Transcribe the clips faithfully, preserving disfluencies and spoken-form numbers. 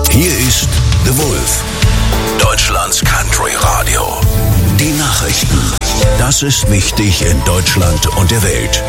Hier ist The Wolf, Deutschlands Country Radio. Die Nachrichten. Das ist wichtig in Deutschland und der Welt.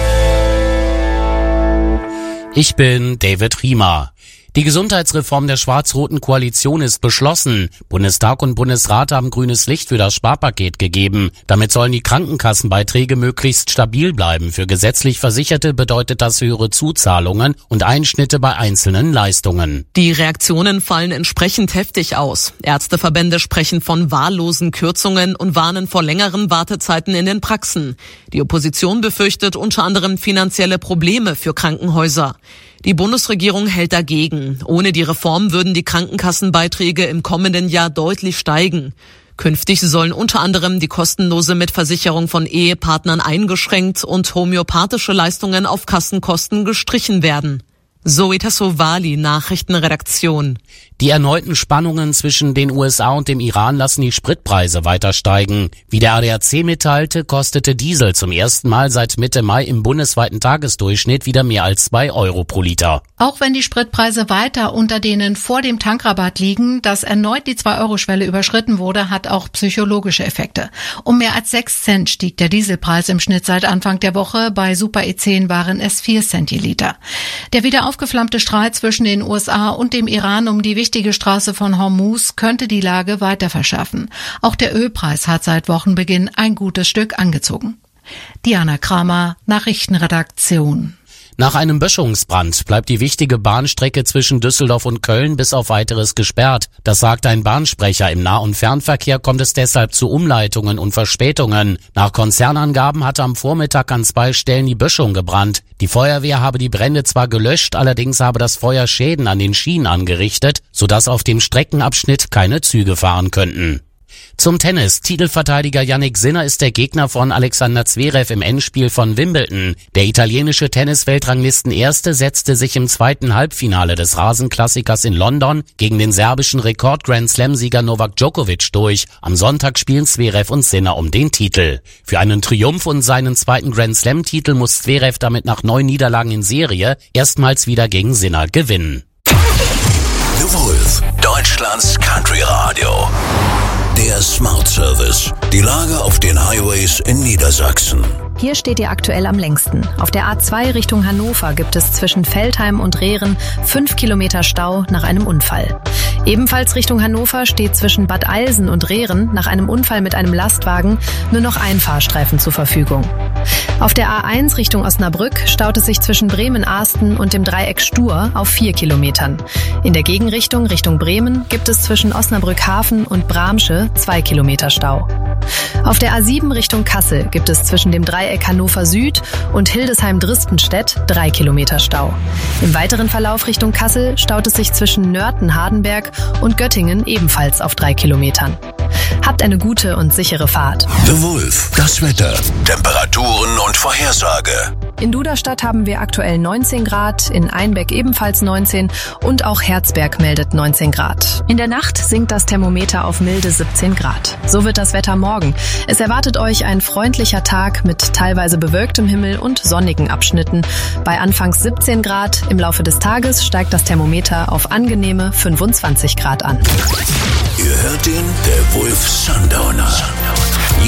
Ich bin David Riemer. Die Gesundheitsreform der schwarz-roten Koalition ist beschlossen. Bundestag und Bundesrat haben grünes Licht für das Sparpaket gegeben. Damit sollen die Krankenkassenbeiträge möglichst stabil bleiben. Für gesetzlich Versicherte bedeutet das höhere Zuzahlungen und Einschnitte bei einzelnen Leistungen. Die Reaktionen fallen entsprechend heftig aus. Ärzteverbände sprechen von wahllosen Kürzungen und warnen vor längeren Wartezeiten in den Praxen. Die Opposition befürchtet unter anderem finanzielle Probleme für Krankenhäuser. Die Bundesregierung hält dagegen. Ohne die Reform würden die Krankenkassenbeiträge im kommenden Jahr deutlich steigen. Künftig sollen unter anderem die kostenlose Mitversicherung von Ehepartnern eingeschränkt und homöopathische Leistungen auf Kassenkosten gestrichen werden. Zoe Tassovali, Nachrichtenredaktion. Die erneuten Spannungen zwischen den U S A und dem Iran lassen die Spritpreise weiter steigen. Wie der A D A C mitteilte, kostete Diesel zum ersten Mal seit Mitte Mai im bundesweiten Tagesdurchschnitt wieder mehr als zwei Euro pro Liter. Auch wenn die Spritpreise weiter unter denen vor dem Tankrabatt liegen, dass erneut die zwei-Euro-Schwelle überschritten wurde, hat auch psychologische Effekte. Um mehr als sechs Cent stieg der Dieselpreis im Schnitt seit Anfang der Woche. Bei Super E zehn waren es vier Cent je Liter. Der wieder aufgeflammte Streit zwischen den U S A und dem Iran um die wichtige Straße von Hormuz könnte die Lage weiter verschärfen. Auch der Ölpreis hat seit Wochenbeginn ein gutes Stück angezogen. Diana Kramer, Nachrichtenredaktion. Nach einem Böschungsbrand bleibt die wichtige Bahnstrecke zwischen Düsseldorf und Köln bis auf Weiteres gesperrt. Das sagt ein Bahnsprecher. Im Nah- und Fernverkehr kommt es deshalb zu Umleitungen und Verspätungen. Nach Konzernangaben hatte am Vormittag an zwei Stellen die Böschung gebrannt. Die Feuerwehr habe die Brände zwar gelöscht, allerdings habe das Feuer Schäden an den Schienen angerichtet, sodass auf dem Streckenabschnitt keine Züge fahren könnten. Zum Tennis. Titelverteidiger Jannik Sinner ist der Gegner von Alexander Zverev im Endspiel von Wimbledon. Der italienische Tennis-Weltranglisten-Erste setzte sich im zweiten Halbfinale des Rasenklassikers in London gegen den serbischen Rekord-Grand-Slam-Sieger Novak Djokovic durch. Am Sonntag spielen Zverev und Sinner um den Titel. Für einen Triumph und seinen zweiten Grand-Slam-Titel muss Zverev damit nach neun Niederlagen in Serie erstmals wieder gegen Sinner gewinnen. The Wolf, Deutschlands Country Radio. Der Smart Service. Die Lage auf den Highways in Niedersachsen. Hier steht ihr aktuell am längsten. Auf der A zwei Richtung Hannover gibt es zwischen Veltheim und Rehren fünf Kilometer Stau nach einem Unfall. Ebenfalls Richtung Hannover steht zwischen Bad Eilsen und Rehren nach einem Unfall mit einem Lastwagen nur noch ein Fahrstreifen zur Verfügung. Auf der A eins Richtung Osnabrück staut es sich zwischen Bremen-Ahsten und dem Dreieck Stur auf vier Kilometern. In der Gegenrichtung Richtung Bremen gibt es zwischen Osnabrück-Hafen und Bramsche zwei Kilometer Stau. Auf der A sieben Richtung Kassel gibt es zwischen dem Dreieck Hannover Süd und Hildesheim-Dristenstedt drei Kilometer Stau. Im weiteren Verlauf Richtung Kassel staut es sich zwischen Nörten-Hardenberg und Göttingen ebenfalls auf drei Kilometern. Habt eine gute und sichere Fahrt. The Wolf, das Wetter, Temperaturen und Vorhersage. In Duderstadt haben wir aktuell neunzehn Grad, in Einbeck ebenfalls neunzehn und auch Herzberg meldet neunzehn Grad. In der Nacht sinkt das Thermometer auf milde siebzehn Grad. So wird das Wetter morgen. Es erwartet euch ein freundlicher Tag mit teilweise bewölktem Himmel und sonnigen Abschnitten. Bei anfangs siebzehn Grad, im Laufe des Tages steigt das Thermometer auf angenehme fünfundzwanzig Grad an. Ihr hört ihn, der Wolf Sundowner.